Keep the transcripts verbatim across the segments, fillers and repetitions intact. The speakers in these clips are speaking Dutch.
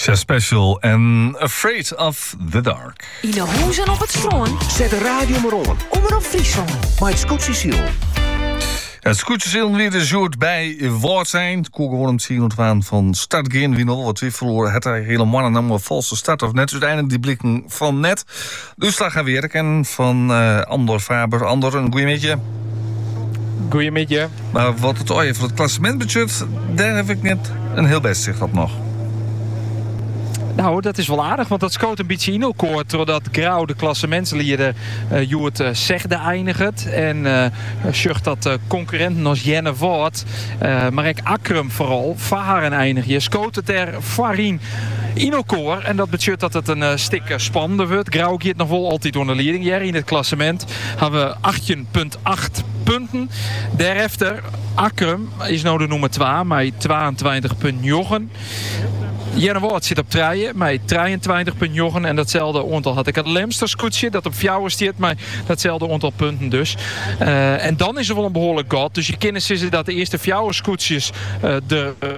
Zes Special en Afraid of the Dark. In de hoezen op het strand. Zet de radio maar on. Omroep Friesland. Maar het Scootsie Ziel. Het Scootsie Ziel weer de joert bij woord zijn. Koeken worden zien ontwaan van start gaan. Wie nog wat weer verloren. Het er helemaal een namelijk valse start of net. Dus uiteindelijk die blikken van net. Dus daar gaan we werken van uh, Andor Faber. Andor, een goeie beetje. Goeiemiddag. Maar wat het ooit voor het klassement betreft, daar heb ik net een heel best zicht op nog. Nou, dat is wel aardig, want dat schoot een beetje in elkaar. Doordat Grauw de klassementslieden uh, Joert uh, zegde eindigt. En uh, zucht dat uh, concurrenten als Jenne Voort, uh, maar ik Akrum vooral, varen eindigen. Schoot het er Farin in elkaar. En dat betekent dat het een uh, stuk spannender wordt. Grauw gaat nog wel altijd onder de leiding. In het klassement hebben we achttien komma acht punten. Daarachter, Akrum is nou de nummer twee met tweeëntwintig komma negen. Jenne Woord zit op treien met drieëntwintig komma negen. En datzelfde aantal had ik het Lemster scootje dat op fjouwer stiert, maar datzelfde aantal punten dus. Uh, en dan is er wel een behoorlijk gat. Dus je kennis is dat de eerste fjouwer scootjes uh, de... Uh,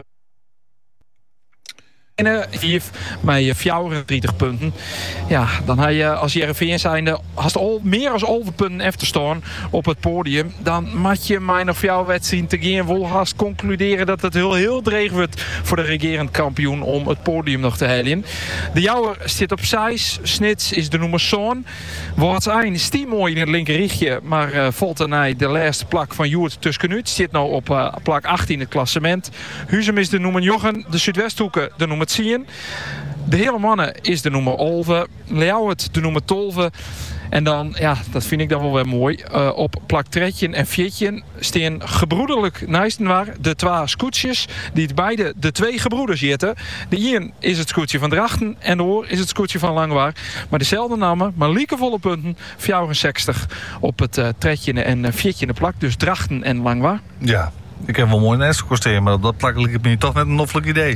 Vier met vijfendertig punten. Ja, dan heb je als J R V N zijnde hast al meer dan elf punten even te staan op het podium. Dan moet je mij nog jouw wedstrijd te gaan wel haast concluderen dat het heel heel dreig wordt voor de regerend kampioen om het podium nog te halen. De jouwer zit op zes. Snits is de nummer zoon. Wordt een stiem mooi in het linker richtje, maar uh, valt er naar de laatste plak van Joert Tuskenuut. Zit nou op uh, plak achttien in het klassement. Huzem is de nummer negen. De Zuidwesthoeken de nummer tien. De hele mannen is de nummer elf. Leeuwert de nummer twaalf. En dan, ja, dat vind ik dan wel weer mooi. Uh, op plak dertien en veertien staan gebroederlijk naast waar de twee scootjes. Die het beide de twee gebroeders zitten. De een is het scootje van Drachten en de oor is het scootje van Langwaar. Maar dezelfde namen, maar liekevolle punten. vijfenzestig op het uh, dertien en veertien plak. Dus Drachten en Langwaar. Ja, ik heb wel mooi een escorteren, maar op dat plak ligt het me toch net een noffelijk idee.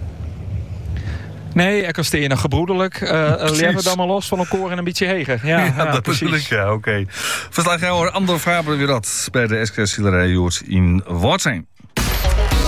Nee, ik kan stenen gebroederlijk. Uh, Leven we dan maar los van elkaar en een beetje hegen. Ja, ja, ja dat precies. bedoel ik, ja, oké. Okay. Verslag jou hoor, Andor Faber weer dat bij de S K S Zielerij Joert in Woord zijn.